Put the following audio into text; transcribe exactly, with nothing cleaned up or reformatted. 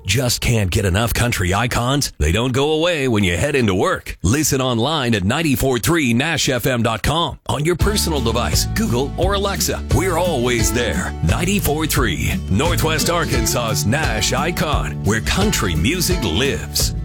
Just can't get enough country icons? They don't go away when you head into work. Listen online at nine four three nash f m dot com. On your personal device, Google or Alexa. We're always there. nine four three, Northwest Arkansas's Nash Icon, where country music lives.